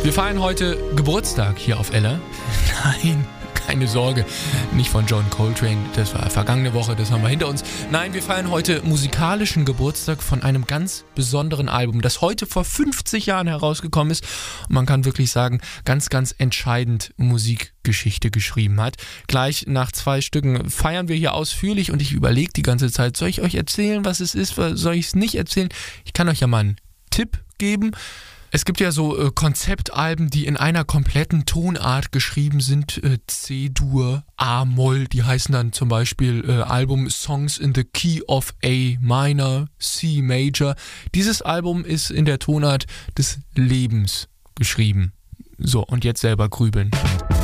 Wir feiern heute Geburtstag hier auf Ella. Nein, keine Sorge, nicht von John Coltrane, das war vergangene Woche, das haben wir hinter uns. Nein, wir feiern heute musikalischen Geburtstag von einem ganz besonderen Album, das heute vor 50 Jahren herausgekommen ist und man kann wirklich sagen, ganz, ganz entscheidend Musikgeschichte geschrieben hat. Gleich nach 2 Stücken feiern wir hier ausführlich und ich überlege die ganze Zeit, soll ich euch erzählen, was es ist, soll ich es nicht erzählen? Ich kann euch ja mal einen Tipp geben. Es gibt ja so Konzeptalben, die in einer kompletten Tonart geschrieben sind, C-Dur, A-Moll, die heißen dann zum Beispiel Album Songs in the Key of A Minor, C Major. Dieses Album ist in der Tonart des Lebens geschrieben. So, und jetzt selber grübeln.